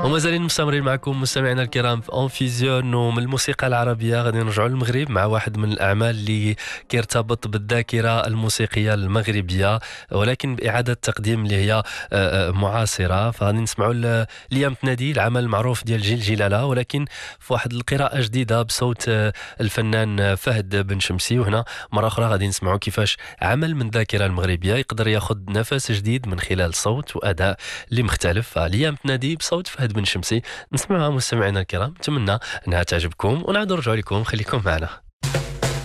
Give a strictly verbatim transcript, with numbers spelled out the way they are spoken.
وما زالين مستمرين معكم مستمعينا الكرام في انفيزيون. ومن الموسيقى العربيه غادي نرجعوا للمغرب مع واحد من الاعمال اللي كيرتبط بالذاكره الموسيقيه المغربيه، ولكن باعاده تقديم اللي هي معاصره. فغادي نسمعوا ليام تنادي، العمل المعروف ديال جيل جلاله، ولكن في واحد القراءه جديده بصوت الفنان فهد بن شمسي. وهنا مره اخرى غادي نسمعوا كيفاش عمل من الذاكره المغربيه يقدر ياخذ نفس جديد من خلال صوت واداء اللي مختلف. فليام تنادي بصوت فهد بن شمسي نسمعها مستمعينا الكرام، نتمنى انها تعجبكم ونعود نرجع لكم، خليكم معنا.